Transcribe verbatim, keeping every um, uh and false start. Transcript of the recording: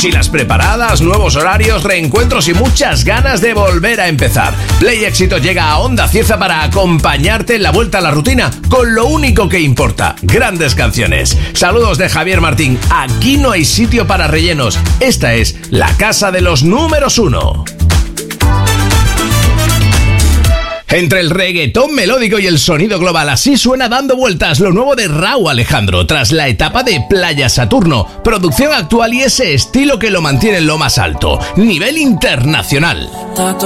Mochilas preparadas, nuevos horarios, reencuentros y muchas ganas de volver a empezar. Play Éxito llega a Onda Cieza para acompañarte en la vuelta a la rutina con lo único que importa, grandes canciones. Saludos de Javier Martín. Aquí no hay sitio para rellenos. Esta es la casa de los números uno. Entre el reggaetón melódico y el sonido global, así suena Dando Vueltas, lo nuevo de Rauw Alejandro, tras la etapa de Playa Saturno. Producción actual y ese estilo que lo mantiene en lo más alto, nivel internacional.